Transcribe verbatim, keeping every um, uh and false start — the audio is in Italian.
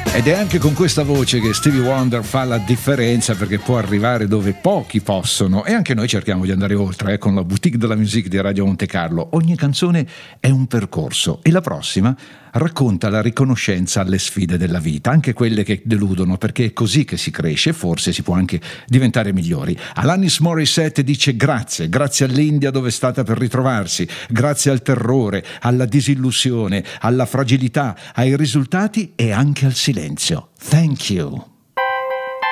Ed è anche con questa voce che Stevie Wonder fa la differenza, perché può arrivare dove pochi possono, e anche noi cerchiamo di andare oltre eh, con la Boutique de la Musique di Radio Monte Carlo. Ogni canzone è un percorso e la prossima racconta la riconoscenza alle sfide della vita, anche quelle che deludono, perché è così che si cresce e forse si può anche diventare migliori. Alanis Morissette dice grazie, grazie all'India dove è stata per ritrovarsi, grazie al terrore, alla disillusione, alla fragilità, ai risultati e anche al silenzio. Thank you.